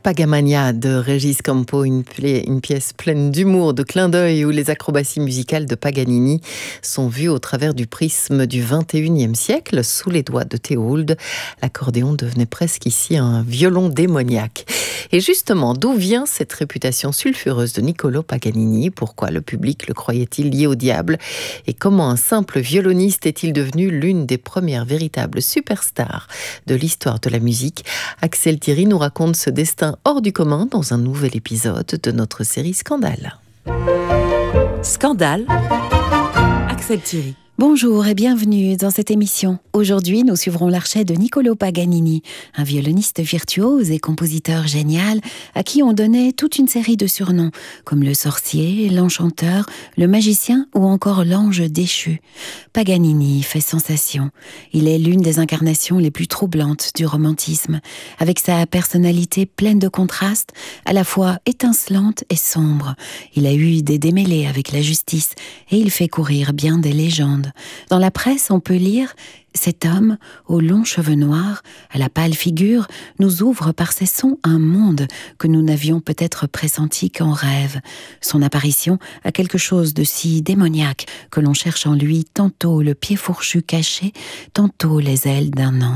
Pagamania de Régis Campo, une pièce pleine d'humour, de clins d'œil où les acrobaties musicales de Paganini sont vues au travers du prisme du XXIe siècle. Sous les doigts de Théould, l'accordéon devenait presque ici un violon démoniaque. Et justement, d'où vient cette réputation sulfureuse de Niccolò Paganini? Pourquoi le public le croyait-il lié au diable? Et comment un simple violoniste est-il devenu l'une des premières véritables superstars de l'histoire de la musique? Axel Thierry nous raconte ce destin hors du commun dans un nouvel épisode de notre série Scandale. Scandale, Axel Thierry. Bonjour et bienvenue dans cette émission. Aujourd'hui, nous suivrons l'archet de Niccolò Paganini, un violoniste virtuose et compositeur génial à qui on donnait toute une série de surnoms, comme le sorcier, l'enchanteur, le magicien ou encore l'ange déchu. Paganini fait sensation. Il est l'une des incarnations les plus troublantes du romantisme, avec sa personnalité pleine de contrastes, à la fois étincelante et sombre. Il a eu des démêlés avec la justice et il fait courir bien des légendes. Dans la presse, on peut lire « Cet homme, aux longs cheveux noirs, à la pâle figure, nous ouvre par ses sons un monde que nous n'avions peut-être pressenti qu'en rêve. Son apparition a quelque chose de si démoniaque que l'on cherche en lui tantôt le pied fourchu caché, tantôt les ailes d'un ange. »